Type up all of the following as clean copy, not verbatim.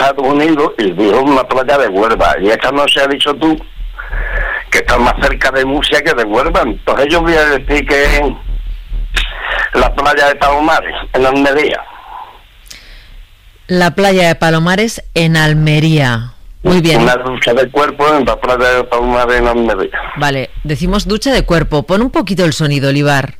Estados Unidos y dijo una playa de Huelva. Y esta noche has dicho tú que está más cerca de Murcia que de Huelva. Entonces yo voy a decir que la playa de Palomares, en Almería. La playa de Palomares en Almería. Muy bien. Una ducha de cuerpo en la playa de Palomares en Almería. Vale, decimos ducha de cuerpo. Pon un poquito el sonido, Olivar.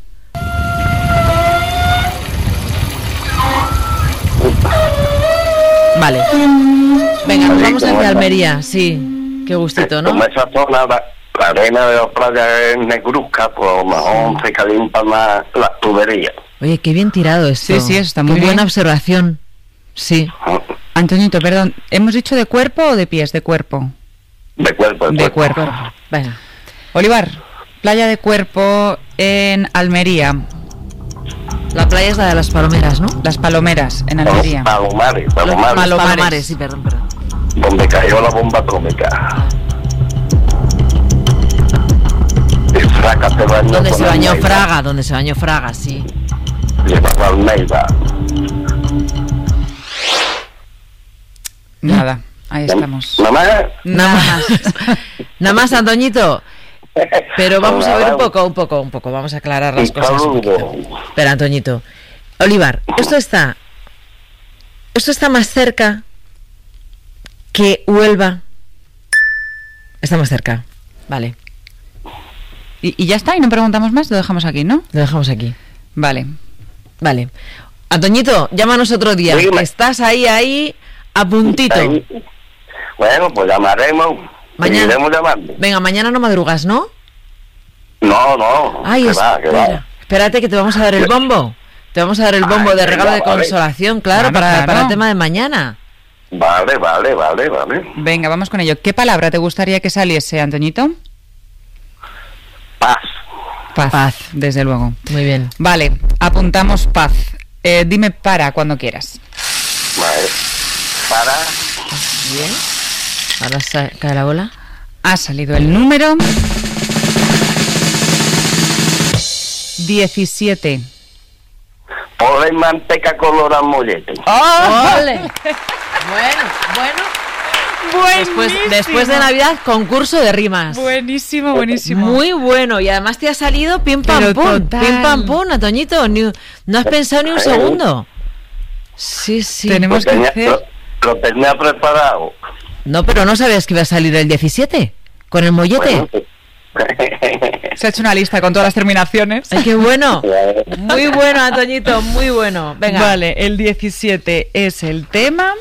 Vale. Venga, nos vamos hacia Almería, sí. Qué gustito, ¿no? Como esa zona, la arena de la playa es negruzca, pues a lo mejor se calientan más las tuberías. Oye, qué bien tirado esto. Sí, eso está muy bien. Buena observación. Sí. Antoñito, perdón, ¿hemos dicho de cuerpo o de pies? De cuerpo. De cuerpo. De cuerpo. Venga. Olivar, playa de cuerpo en Almería. La playa es la de las Palomeras, ¿no? Las Palomeras, en Almería. Palomares. Palomares, sí, perdón. Donde cayó la bomba atómica. Y Fraga se bañó. Donde se bañó Fraga, sí. Llevaba Almeida. Nada, ahí estamos. Nada Nada más, Antoñito. Pero vamos a ver un poco. Vamos a aclarar las cosas un poquito. Espera, Antoñito. Olivar, esto está más cerca que Huelva. Está más cerca. Vale. ¿Y ya está? ¿Y no preguntamos más? Lo dejamos aquí, ¿no? Lo dejamos aquí. Vale. Antoñito, llámanos otro día. Sí, estás ahí a puntito. Bueno, pues llamaremos. Mañana. Seguiremos llamando. Venga, mañana no madrugas, ¿no? No. Ay, va. Espérate que te vamos a dar el bombo. Te vamos a dar el bombo de regalo de consolación, claro, para el tema de mañana. Vale. Venga, vamos con ello. ¿Qué palabra te gustaría que saliese, Antoñito? Paz, desde luego. Muy bien. Vale, apuntamos paz. Dime para cuando quieras. Vale. Para. Bien. Ahora cae la bola. Ha salido el número 17. Ponle manteca color al mollete. ¡Ole! Bueno. Después de Navidad, concurso de rimas. Buenísimo. Muy bueno. Y además te ha salido pim pam pum. Pim pam pum, Antoñito. No has pensado ni un segundo. Sí. Tenemos que hacer... Lo tenía preparado. No, pero no sabías que iba a salir el 17 con el mollete. Bueno, Se ha hecho una lista con todas las terminaciones. ¡Ay, qué bueno! Muy bueno, Antoñito, muy bueno. Venga. Vale, el 17 es el tema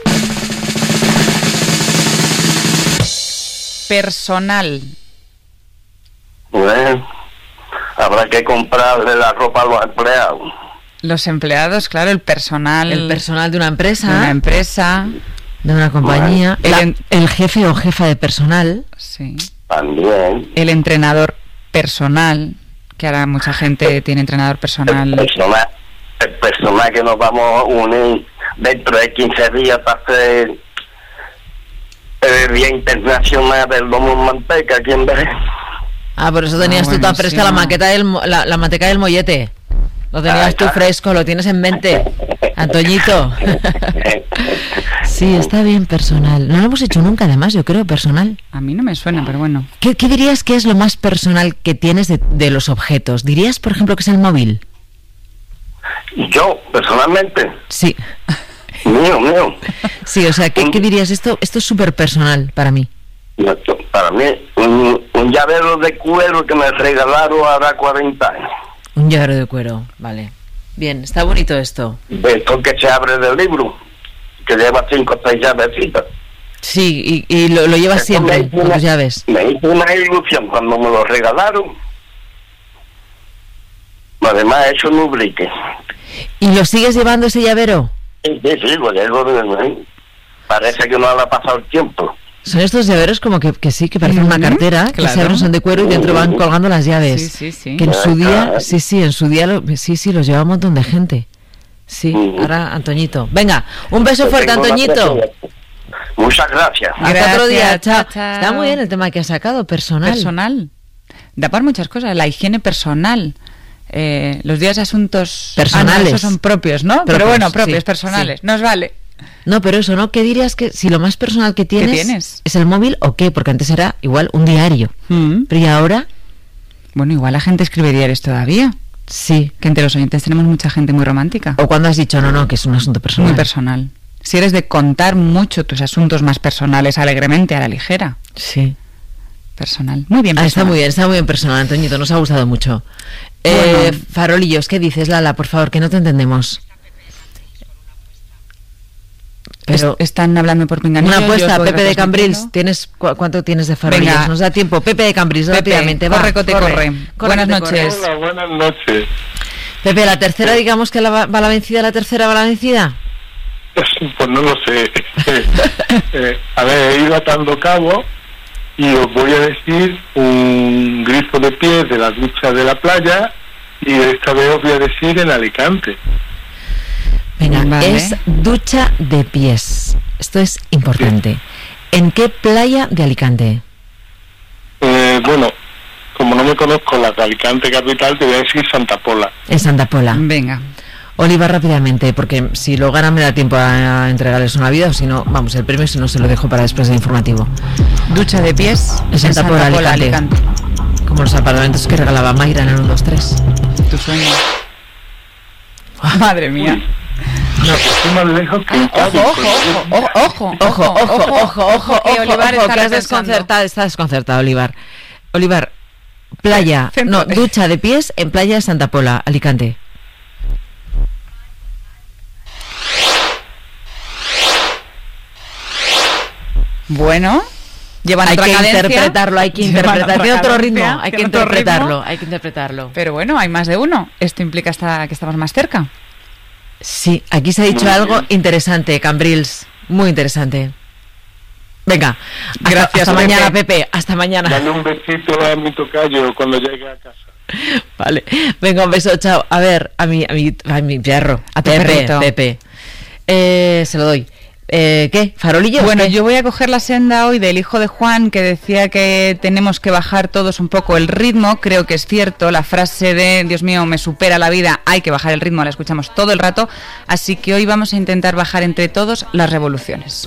personal. Bueno, habrá que comprarle la ropa a los empleados. Los empleados, claro, el personal. El personal de una empresa. De una empresa. De una compañía. El jefe o jefa de personal. Sí. También. El entrenador personal, que ahora mucha gente tiene entrenador personal. El personal que nos vamos a unir dentro de 15 días para hacer el Día Internacional del Lomo en Manteca aquí en Jerez. Por eso tenías tú tan fresca la manteca del mollete. Lo tenías tú fresco, lo tienes en mente, Antoñito. Sí, está bien, personal. No lo hemos hecho nunca, además, yo creo, personal. A mí no me suena, pero bueno. ¿Qué dirías que es lo más personal que tienes de los objetos? ¿Dirías, por ejemplo, que es el móvil? ¿Yo, personalmente? Sí. Mío. Sí, o sea, ¿qué dirías? Esto es súper personal para mí. Para mí, un llavero de cuero que me regalaron hará 40 años. Un llavero de cuero, vale. Bien, está bonito esto. De esto que se abre del libro, que lleva 5 o 6 llavecitas. Sí, y lo llevas siempre, con tus llaves. Me hizo una ilusión cuando me lo regalaron. Además, he hecho un lubrique. ¿Y lo sigues llevando ese llavero? Sí, lo llevo. Parece que no le ha pasado el tiempo. Son estos llaveros como que sí, que parecen una cartera, claro. Que se abren, son de cuero y dentro van colgando las llaves. Sí. Que en su día, los lleva un montón de gente. Sí, ahora Antoñito. Venga, un beso fuerte, Antoñito. Muchas gracias. Hasta otro día, chao. Está muy bien el tema que has sacado, personal. Da para muchas cosas, la higiene personal. Los días de asuntos personales. Esos son propios, ¿no? Pero bueno, propios, sí, personales. Sí. Nos vale. No, pero eso, ¿no? ¿Qué dirías que si lo más personal que tienes es el móvil o qué? Porque antes era igual un diario. Pero ¿y ahora? Bueno, igual la gente escribe diarios todavía. Sí. Que entre los oyentes tenemos mucha gente muy romántica. O cuando has dicho, no, que es un asunto personal. Muy personal. Si eres de contar mucho tus asuntos más personales alegremente, a la ligera. Sí. Personal. Muy bien personal. Está muy bien personal, Antoñito. Nos ha gustado mucho. Bueno. Farolillos, ¿qué dices, Lala? Por favor, que no te entendemos. Pero están hablando por pinganillo. Una apuesta, Pepe de Cambrils. ¿Cuánto tienes de farolillos? Venga. Nos da tiempo. Pepe de Cambrils, rápidamente. Corre. Buenas noches. Hola, buenas noches. Pepe, ¿la tercera, digamos que va la vencida? ¿La tercera va la vencida? Pues no lo sé. A ver, he ido atando cabo y os voy a decir un grifo de pies de la ducha de la playa y esta vez os voy a decir en Alicante. Venga, vale. Es ducha de pies. Esto es importante. Sí. ¿En qué playa de Alicante? Bueno, como no me conozco la de Alicante capital, te voy a decir Santa Pola. En Santa Pola. Venga. Oliva, rápidamente, porque si lo gana me da tiempo a entregarles una vida, o si no, vamos, el premio si no se lo dejo para después del informativo. Ducha de pies en Santa Pola, Alicante. Como los apartamentos que regalaba Mayra en el 1, 2, 3. Tu sueño. Madre mía. No, estoy más lejos que ojo, Olivar, está desconcertado, Olivar. Olivar, playa, no, ducha de pies en playa de Santa Pola, Alicante. Bueno, llevan hay otra que cadencia. Hay que interpretarlo, tiene otro ritmo, hay que interpretarlo. Pero bueno, hay más de uno. Esto implica que estamos más cerca. Sí, aquí se ha dicho algo interesante, Cambrils, muy interesante. Venga, gracias, hasta mañana, Pepe, hasta mañana. Dale un besito a mi tocayo cuando llegue a casa. Vale, venga, un beso, chao. A ver, a mi perro, a Pepe. Se lo doy. ¿Qué? ¿Farolillos? Bueno, ¿qué? Yo voy a coger la senda hoy del hijo de Juan, que decía que tenemos que bajar todos un poco el ritmo. Creo que es cierto, la frase de Dios mío, me supera la vida, hay que bajar el ritmo, la escuchamos todo el rato. Así que hoy vamos a intentar bajar entre todos las revoluciones.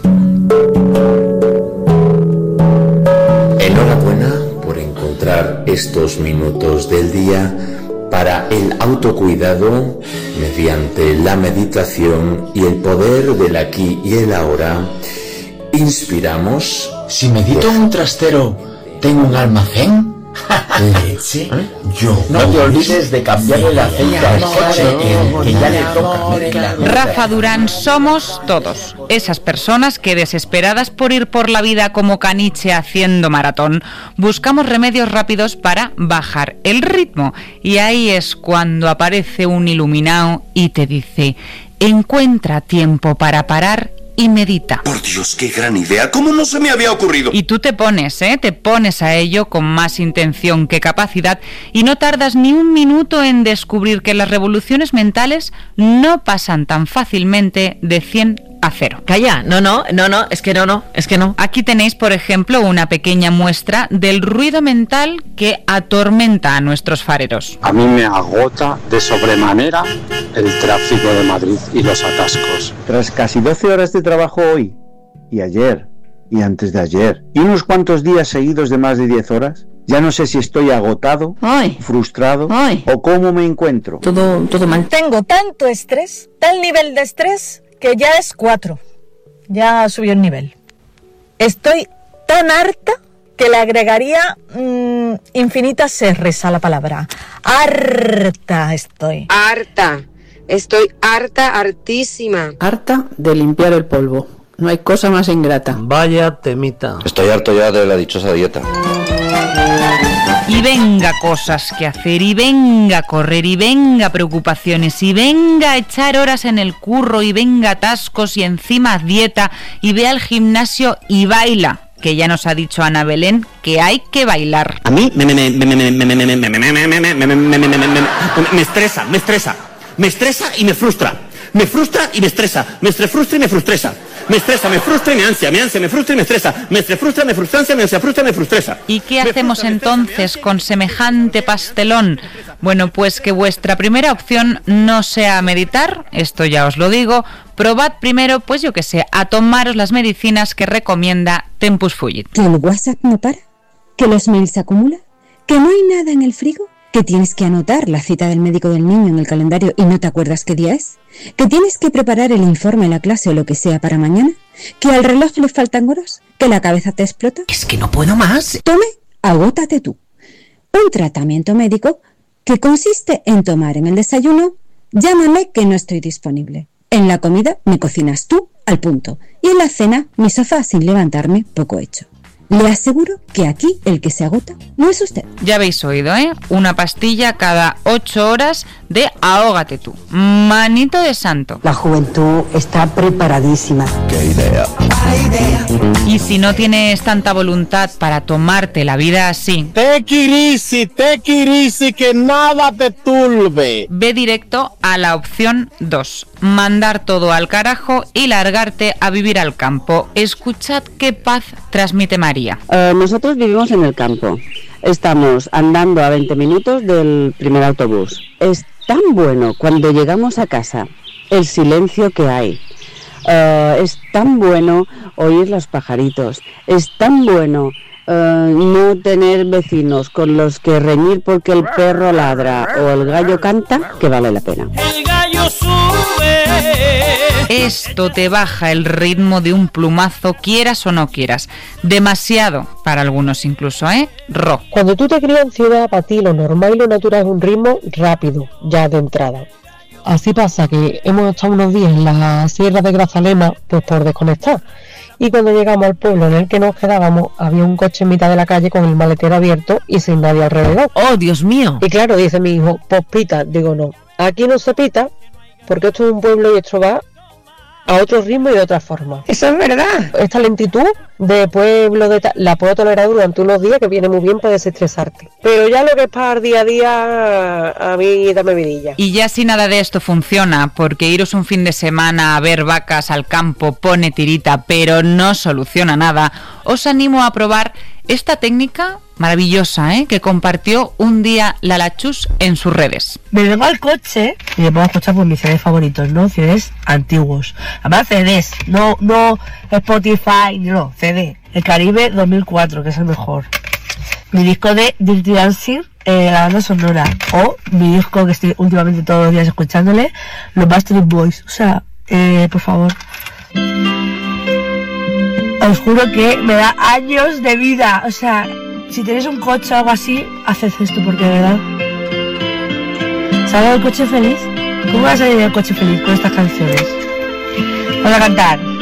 Enhorabuena por encontrar estos minutos del día para el autocuidado mediante la meditación y el poder del aquí y el ahora. Inspiramos. Si medito en un trastero, ¿tengo un almacén? ¿Leche? Yo. No te olvides de cambiarle el aceite al coche, que ya le toca. Rafa Durán, somos todos esas personas que, desesperadas por ir por la vida como caniche haciendo maratón, buscamos remedios rápidos para bajar el ritmo. Y ahí es cuando aparece un iluminado y te dice: encuentra tiempo para parar y medita. Por Dios, qué gran idea. ¿Cómo no se me había ocurrido? Y tú te pones a ello con más intención que capacidad y no tardas ni un minuto en descubrir que las revoluciones mentales no pasan tan fácilmente de 100 a 0. Calla, no, es que no. Aquí tenéis, por ejemplo, una pequeña muestra del ruido mental que atormenta a nuestros fareros. A mí me agota de sobremanera el tráfico de Madrid y los atascos. Tras casi 12 horas de trabajo hoy, y ayer, y antes de ayer, y unos cuantos días seguidos de más de 10 horas, ya no sé si estoy agotado, frustrado, o cómo me encuentro. Todo mal. Tengo tanto estrés, tal nivel de estrés, que ya es 4. Ya subió el nivel. Estoy tan harta que le agregaría infinitas R's a la palabra. Harta estoy. Estoy hartísima. Harta de limpiar el polvo. No hay cosa más ingrata. Vaya temita. Estoy harto ya de la dichosa dieta. Y venga cosas que hacer, y venga correr, y venga preocupaciones, y venga echar horas en el curro, y venga atascos, y encima dieta, y ve al gimnasio y baila, que ya nos ha dicho Ana Belén que hay que bailar. A mí me estresa y me frustra. Me frustra y me estresa. Me frustra y me frustresa. Me estresa, me frustra y me ansia, me frustra y me estresa. Me frustra, me frustransia, me ansia, frustra y me frustresa. ¿Y qué hacemos entonces con semejante pastelón? Bueno, pues que vuestra primera opción no sea meditar, esto ya os lo digo, Probad primero, pues yo que sé, a tomaros las medicinas que recomienda Tempus Fugit. ¿Que el WhatsApp no para? ¿Que los mails se acumulan? ¿Que no hay nada en el frigo? ¿Que tienes que anotar la cita del médico del niño en el calendario y no te acuerdas qué día es? ¿Que tienes que preparar el informe, la clase o lo que sea para mañana? ¿Que al reloj le faltan horas? ¿Que la cabeza te explota? Es que no puedo más. Tome, agótate tú. Un tratamiento médico que consiste en tomar en el desayuno, llámame que no estoy disponible. En la comida me cocinas tú al punto. Y en la cena mi sofá sin levantarme poco hecho. Le aseguro que aquí el que se agota no es usted. Ya habéis oído, ¿eh? Una pastilla cada 8 horas de ahógate tú. Manito de santo. La juventud está preparadísima. ¡Qué idea! Y si no tienes tanta voluntad para tomarte la vida así, Take it easy, que nada te turbe. ve directo a la opción 2. Mandar todo al carajo y largarte a vivir al campo. Escuchad qué paz transmite María. Nosotros vivimos en el campo. Estamos andando a 20 minutos del primer autobús. Es tan bueno cuando llegamos a casa el silencio que hay. Es tan bueno oír los pajaritos. Es tan bueno no tener vecinos con los que reñir porque el perro ladra o el gallo canta, que vale la pena. El gallo sube. Esto te baja el ritmo de un plumazo, quieras o no quieras. Demasiado para algunos incluso, ¿eh? Cuando tú te crías en ciudad, para ti lo normal y lo natural es un ritmo rápido, ya de entrada. Así pasa que hemos estado unos días en la Sierra de Grazalema, pues por desconectar. Y cuando llegamos al pueblo en el que nos quedábamos, había un coche en mitad de la calle con el maletero abierto y sin nadie alrededor. ¡Oh, Dios mío! Y claro, dice mi hijo, pues pita. Digo, no, aquí no se pita, porque esto es un pueblo y esto va a otro ritmo y de otra forma. Eso es verdad. Esta lentitud de pueblo la puedo tolerar durante unos días, que viene muy bien para desestresarte. Pero ya lo que es para el día a día, a mí dame vidilla. Y ya si nada de esto funciona, porque iros un fin de semana a ver vacas al campo pone tirita, pero no soluciona nada, os animo a probar esta técnica maravillosa, que compartió un día Lala Chus en sus redes. Me vengo al coche y me pongo a escuchar pues mis CDs favoritos, ¿no? CDs antiguos. Además CDs, no Spotify, no, CD. El Caribe 2004, que es el mejor. Mi disco de Dirty Dancing, la banda sonora. O mi disco que estoy últimamente todos los días escuchándole, los Backstreet Boys. O sea, por favor. Os juro que me da años de vida. O sea, si tenéis un coche o algo así, haced esto porque de verdad. ¿Sabes el coche feliz? ¿Cómo vas a salir del coche feliz con estas canciones? Vamos a cantar.